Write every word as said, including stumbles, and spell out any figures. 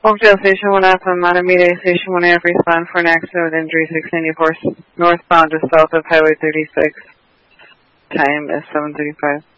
Oakdale Station one F M, Matamidi Station one A F, respond for an accident with injury six ninety-four northbound to south of Highway thirty-six. Time is seven thirty-five.